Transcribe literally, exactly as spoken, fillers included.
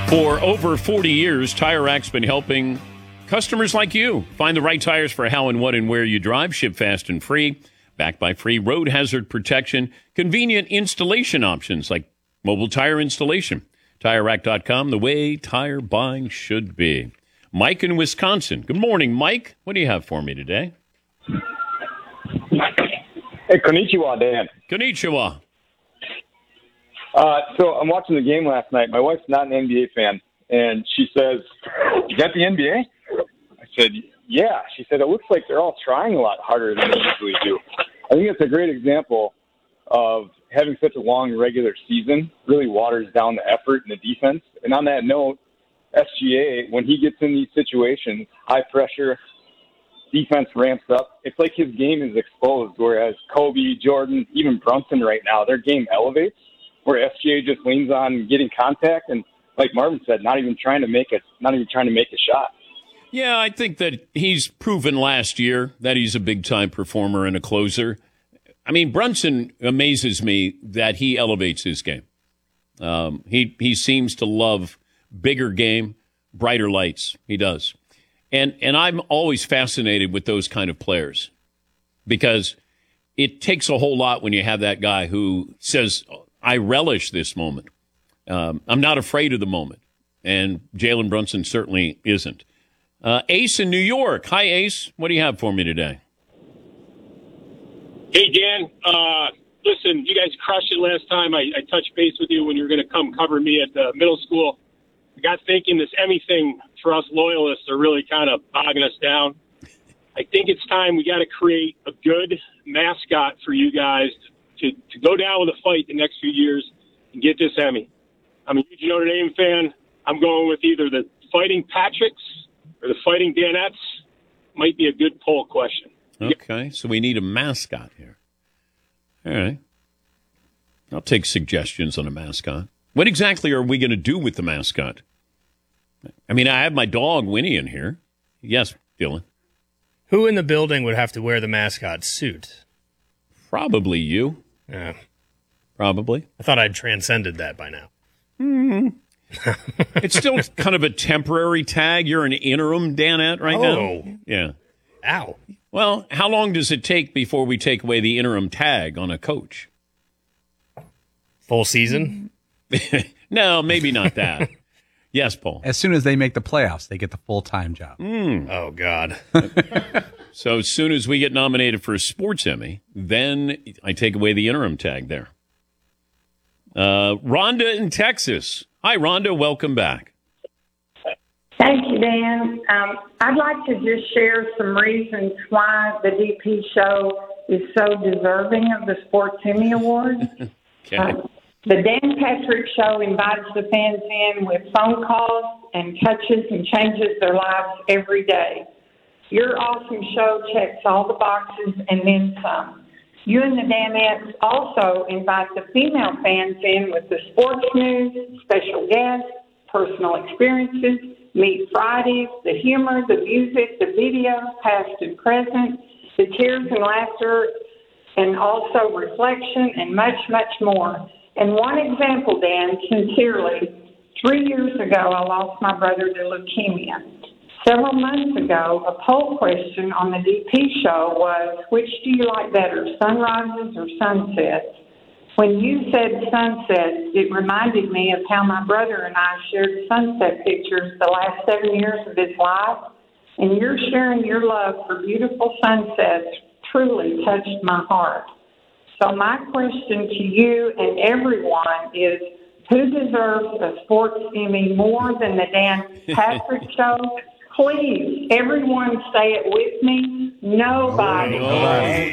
For over forty years, Tire Rack's been helping customers like you find the right tires for how and what and where you drive. Ship fast and free, backed by free road hazard protection, convenient installation options like mobile tire installation. Tire Rack dot com, the way tire buying should be. Mike in Wisconsin. Good morning, Mike. What do you have for me today? Hey, konnichiwa, Dan. Konnichiwa. Uh, so I'm watching the game last night. My wife's not an N B A fan, and she says, "You got the N B A?" I said, "Yeah." She said, "It looks like they're all trying a lot harder than they usually do." I think it's a great example of having such a long regular season really waters down the effort and the defense. And on that note, S G A, when he gets in these situations, high pressure, defense ramps up. It's like his game is exposed, whereas Kobe, Jordan, even Brunson right now, their game elevates, where S G A just leans on getting contact and, like Marvin said, not even trying to make it, not even trying to make a shot. Yeah, I think that he's proven last year that he's a big-time performer and a closer. I mean, Brunson amazes me that he elevates his game. Um, he he seems to love bigger game, brighter lights. He does. And and I'm always fascinated with those kind of players because it takes a whole lot when you have that guy who says, I relish this moment. Um, I'm not afraid of the moment. And Jalen Brunson certainly isn't. Uh, Ace in New York. Hi, Ace. What do you have for me today? Hey, Dan. Uh, listen, you guys crushed it last time. I, I touched base with you when you were going to come cover me at the middle school. I got thinking this Emmy thing for us loyalists are really kind of bogging us down. I think it's time we got to create a good mascot for you guys to, to go down with a fight the next few years and get this Emmy. I'm a huge Notre Dame fan. I'm going with either the Fighting Patricks or the Fighting Danettes. Might be a good poll question. Okay, so we need a mascot here. All right. I'll take suggestions on a mascot. What exactly are we going to do with the mascot? I mean, I have my dog, Winnie, in here. Yes, Dylan. Who in the building would have to wear the mascot suit? Probably you. Yeah. Probably. I thought I'd transcended that by now. Mm. It's still kind of a temporary tag. You're an interim Danette right oh. now. Yeah. Ow. Well, how long does it take before we take away the interim tag on a coach? Full season? No, maybe not that. Yes, Paul. As soon as they make the playoffs, they get the full-time job. Mm. Oh, God. So as soon as we get nominated for a sports Emmy, then I take away the interim tag there. Uh, Rhonda in Texas. Hi, Rhonda. Welcome back. Thank you, Dan. Um, I'd like to just share some reasons why the D P show is so deserving of the Sports Emmy Award. Okay. Uh, the Dan Patrick Show invites the fans in with phone calls and touches and changes their lives every day. Your awesome show checks all the boxes and then some. You and the Danettes also invite the female fans in with the sports news, special guests, personal experiences, Meet Fridays, the humor, the music, the videos, past and present, the tears and laughter, and also reflection and much, much more. And one example, Dan, sincerely, three years ago, I lost my brother to leukemia. Several months ago, a poll question on the D P show was, which do you like better, sunrises or sunsets? When you said sunsets, it reminded me of how my brother and I shared sunset pictures the last seven years of his life, and your sharing your love for beautiful sunsets truly touched my heart. So my question to you and everyone is, who deserves a sports Emmy more than the Dan Patrick Show? Please, everyone say it with me. Nobody. Nobody.